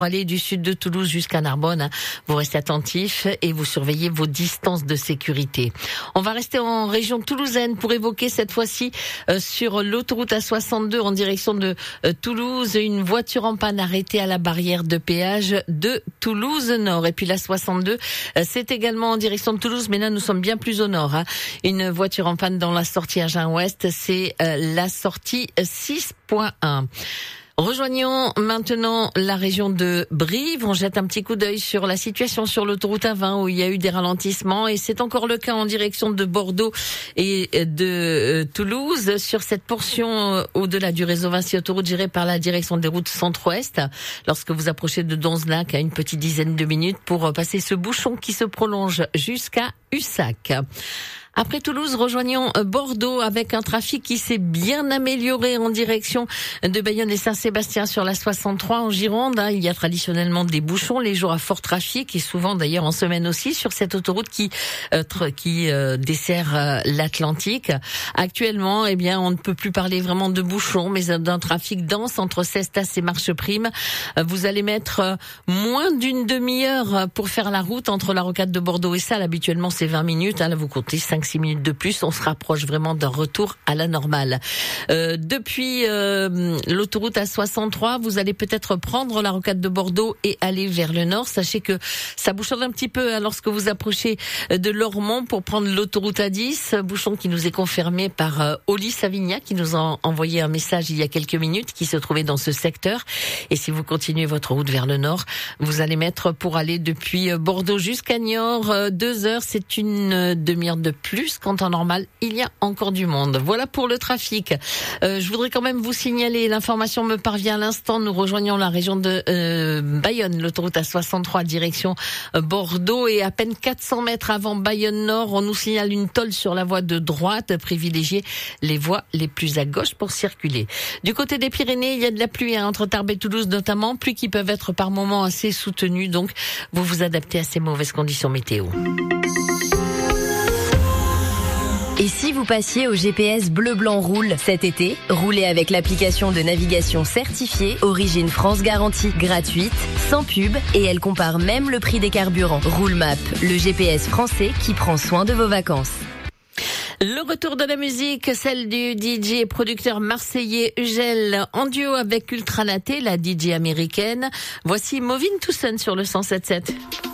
Aller du sud de Toulouse jusqu'à Narbonne, vous restez attentifs et vous surveillez vos distances de sécurité. On va rester en région toulousaine pour évoquer cette fois-ci sur l'autoroute A62 en direction de Toulouse, une voiture en panne arrêtée à la barrière de péage de Toulouse Nord. Et puis la 62, c'est également en direction de Toulouse, mais là nous sommes bien plus au nord. Une voiture en panne dans la sortie Agen-Ouest, c'est la sortie 6.1. Rejoignons maintenant la région de Brive. On jette un petit coup d'œil sur la situation sur l'autoroute A20 où il y a eu des ralentissements et c'est encore le cas en direction de Bordeaux et de Toulouse sur cette portion au-delà du réseau Vinci Autoroute géré par la direction des routes centre-ouest. Lorsque vous approchez de Donzenac à une petite dizaine de minutes pour passer ce bouchon qui se prolonge jusqu'à Ussac. Après Toulouse, rejoignons Bordeaux avec un trafic qui s'est bien amélioré en direction de Bayonne et Saint-Sébastien sur la 63 en Gironde. Il y a traditionnellement des bouchons les jours à fort trafic et souvent d'ailleurs en semaine aussi sur cette autoroute qui dessert l'Atlantique. Actuellement, eh bien, on ne peut plus parler vraiment de bouchons, mais d'un trafic dense entre Cestas et Marcheprime. Vous allez mettre moins d'une demi-heure pour faire la route entre la rocade de Bordeaux et Salles. Habituellement, c'est 20 minutes. Là, vous comptez 5-6 minutes de plus, on se rapproche vraiment d'un retour à la normale. Depuis l'autoroute A63, vous allez peut-être prendre la rocade de Bordeaux et aller vers le nord. Sachez que ça bouchonne un petit peu lorsque vous approchez de Lormont pour prendre l'autoroute A10, bouchon qui nous est confirmé par Oli Savignac qui nous a envoyé un message il y a quelques minutes qui se trouvait dans ce secteur. Et si vous continuez votre route vers le nord, vous allez mettre pour aller depuis Bordeaux jusqu'à Niort 2 heures, c'est une demi-heure de plus qu'en temps normal, il y a encore du monde. Voilà pour le trafic. Je voudrais quand même vous signaler, l'information me parvient à l'instant, nous rejoignons la région de Bayonne, l'autoroute A63 direction Bordeaux et à peine 400 mètres avant Bayonne Nord, on nous signale une tôle sur la voie de droite, privilégiez les voies les plus à gauche pour circuler. Du côté des Pyrénées, il y a de la pluie entre Tarbes et Toulouse notamment, pluie qui peuvent être par moments assez soutenues, donc vous vous adaptez à ces mauvaises conditions météo. Et si vous passiez au GPS Bleu Blanc Roule cet été, roulez avec l'application de navigation certifiée Origine France Garantie, gratuite, sans pub et elle compare même le prix des carburants. Roulemap, le GPS français qui prend soin de vos vacances. Le retour de la musique, celle du DJ et producteur marseillais Ugel en duo avec Ultranaté, la DJ américaine. Voici Moving to Sun sur le 107.7.